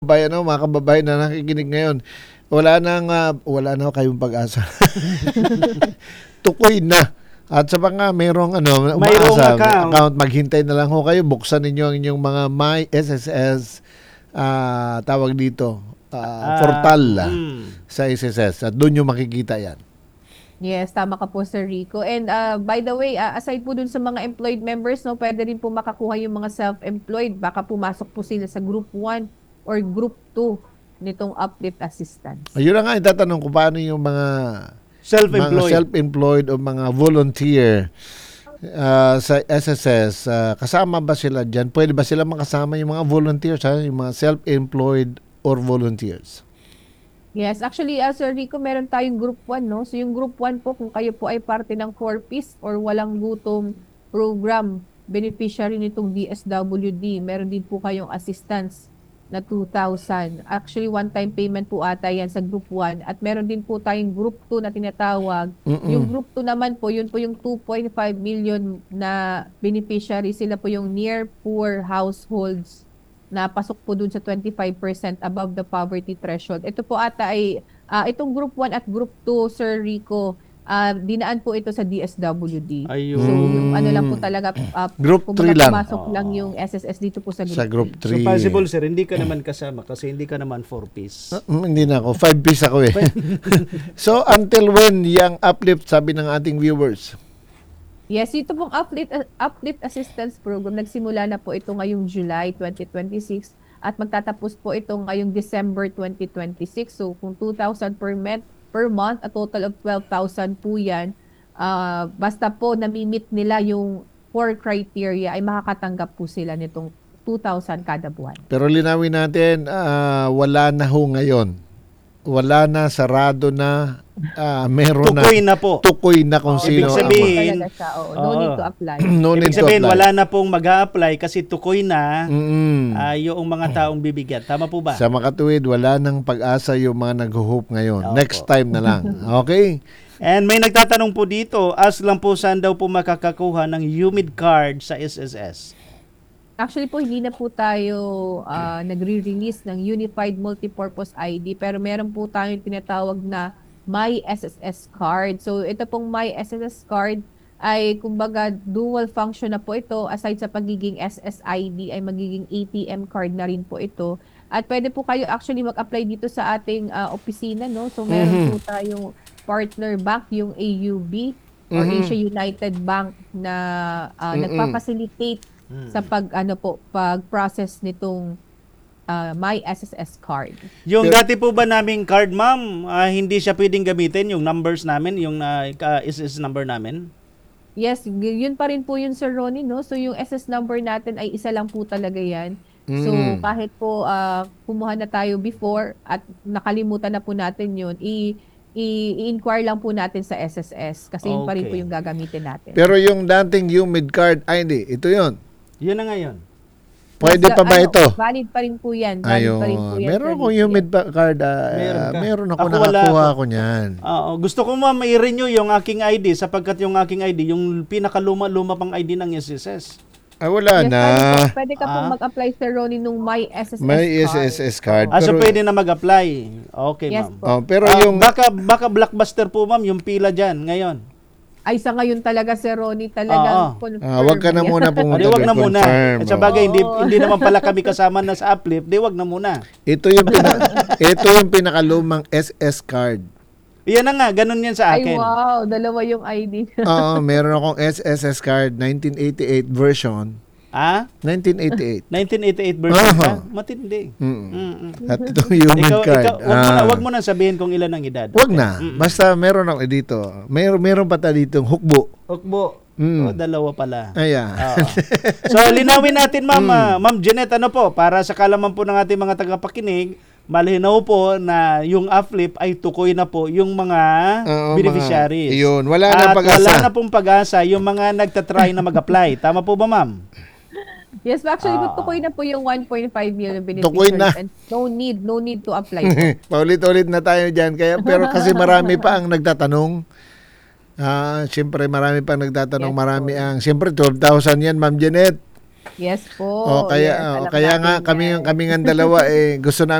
Bayan, mga kababayan na nakikinig ngayon, wala na kayong pag-asa. Tukoy na. At sa mga merong Mayroong umaasa, account. maghintay na lang ho kayo, buksan ninyo ang inyong mga My SSS, tawag dito, portal sa SSS. At doon nyo makikita yan. Yes, tama ka po, Sir Rico. And by the way, aside po dun sa mga employed members, no, pwede rin po makakuha yung mga self-employed. Baka pumasok po sila sa Group 1 or Group 2 nitong uplift assistance. Ayun na nga, itatanong ko paano yung mga self-employed o mga volunteer sa SSS. Kasama ba sila dyan? Pwede ba sila makasama yung mga volunteers, yung mga self-employed or volunteers? Yes, actually, Sir Rico, meron tayong Group 1, no? So yung Group 1 po, kung kayo po ay parte ng 4Ps or walang gutom program, beneficiary nitong DSWD, meron din po kayong assistance na 2,000. Actually, one-time payment po ata yan sa Group 1. At meron din po tayong Group 2 na tinatawag. Yung Group 2 naman po, yun po yung 2.5 million na beneficiary. Sila po yung near poor households na pasok po dun sa 25% above the poverty threshold. Ito po ata ay, itong Group 1 at Group 2, Sir Rico, dinaan po ito sa DSWD. Ayun. So, yung ano lang po talaga, Group 3 lang. Pumasok lang yung SSS dito po sa Group 3. So possible, sir, hindi ka naman kasama kasi hindi ka naman 4-piece. Hindi na ako. 5-piece ako eh. So, until when yung uplift, sabi ng ating viewers? Yes, ito pong uplift assistance program, nagsimula na po ito ngayong July 2026 at magtatapos po ito ngayong December 2026. So, kung 2,000 per month, a total of 12,000 po yan. Basta po nami-meet nila yung 4 criteria ay makakatanggap po sila nitong 2,000 kada buwan. Pero linawin natin, wala na ho ngayon. Wala na, sarado na, meron Tukoy na po. Tukoy na kung sino. Ibig sabihin, no need to apply. No need Ibig to sabihin, apply. wala na pong mag-a-apply kasi tukoy na yung mga taong bibigyan. Tama po ba? Sa makatuwid, wala nang pag-asa yung mga nag-hope ngayon. Opo. Next time na lang. Okay? And may nagtatanong po dito, ask lang po saan daw po makakakuha ng UMID card sa SSS. Actually po, hindi na po tayo nagre-release ng Unified Multipurpose ID, pero meron po tayong tinatawag na My SSS card. So ito pong My SSS card ay kumbaga dual function na po ito. Aside sa pagiging SSID ay magiging ATM card na rin po ito. At pwede po kayo actually mag-apply dito sa ating opisina, no? So meron po tayong partner bank, yung AUB or Asia United Bank na nagpa-facilitate sa pag-process nitong My SSS card. Yung dati po ba naming card, ma'am, hindi siya pwedeng gamitin, yung numbers namin, yung SS number namin? Yes, yun pa rin po yun, Sir Ronnie, no? So yung SS number natin ay isa lang po talaga yan. So kahit po kumuha na tayo before at nakalimutan na po natin yun, i-inquire lang po natin sa SSS kasi yun pa rin po yung gagamitin natin. Pero yung dating UMID card, hindi. Ito yun. Yun na ngayon. Pwede pa ba ito? Valid pa rin po yan. Meron akong UMID card. Meron ako, nakakuha ako niyan. Gusto ko ma-renew yung aking ID sapagkat yung aking ID, yung pinakaluma-luma pang ID ng SSS. Wala na. Pwede ka pong mag-apply, Sir Ronnie, nung My SSS May card. SSS card. So pwede na mag-apply. Okay, Yes, ma'am. Pero yung baka blockbuster po, ma'am, yung pila dyan ngayon. Ay, sa ngayon talaga, Sir Ronnie, talagang confirm. wag ka na muna pumunta. Wag na muna. Confirm. At sa bagay, hindi naman pala kami kasama na sa uplift, wag na muna. Ito yung pinakalumang SS card. Yan na nga, ganun yan sa Ay, akin. wow, dalawa yung ID. Meron akong SSS card 1988 version. 1988. 1988 version ka? Matindi. At ito yung human card. Wag mo na sabihin kung ilan ang edad. Wag na. Basta meron ako dito. Meron pa tayo dito hukbo. Hukbo. Dalawa pala. Ayan. So, linawin natin, Ma'am Jeanette, para sa kalaman po ng ating mga tagapakinig, malinaw po na yung uplift ay tukoy na po yung mga beneficiaries. Yun. Wala na pag-asa. Wala na pong pag-asa yung mga nagtatry na mag-apply. Tama po ba, ma'am? Yes, actually, tukoy na po yung 1.5 million beneficiaries. Tukoy na. And no need to apply po. Paulit-ulit na tayo dyan. Pero kasi marami pa ang nagtatanong. Siyempre marami pa nagtatanong. Yes, marami ang... Siyempre 12,000 yan, Ma'am Jeanette. Yes po. Oh, kaya Yes, alam kaya nga natin yan. kami ng dalawa gusto